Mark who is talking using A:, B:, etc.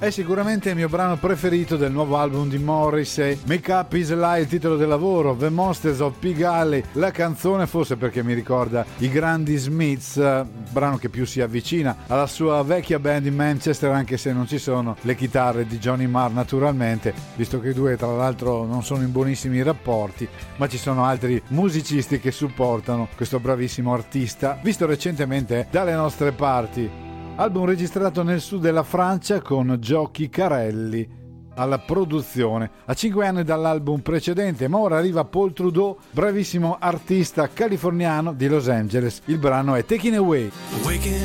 A: È sicuramente il mio brano preferito del nuovo album di Morrissey. Make Up Is a Lie, il titolo del lavoro, The Monsters of Pig Alley, la canzone, forse perché mi ricorda i grandi Smiths, brano che più si avvicina alla sua vecchia band in Manchester, anche se non ci sono le chitarre di Johnny Marr naturalmente, visto che i due tra l'altro non sono in buonissimi rapporti, ma ci sono altri musicisti che supportano questo bravissimo artista, visto recentemente dalle nostre parti. Album registrato nel sud della Francia con Giochi Carelli alla produzione, a 5 anni dall'album precedente, ma ora arriva Paul Trudeau, bravissimo artista californiano di Los Angeles. Il brano è Taking Away.